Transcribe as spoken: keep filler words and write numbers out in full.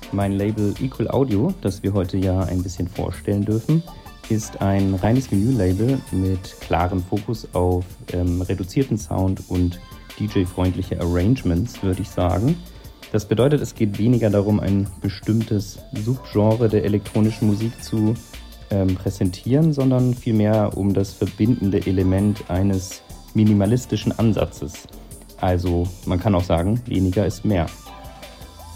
Mein Label Equal Audio, das wir heute ja ein bisschen vorstellen dürfen, ist ein reines Vinyl-Label mit klarem Fokus auf ähm, reduzierten Sound und D J-freundliche Arrangements, würde ich sagen. Das bedeutet, es geht weniger darum, ein bestimmtes Subgenre der elektronischen Musik zu ähm, präsentieren, sondern vielmehr um das verbindende Element eines minimalistischen Ansatzes. Also man kann auch sagen, weniger ist mehr.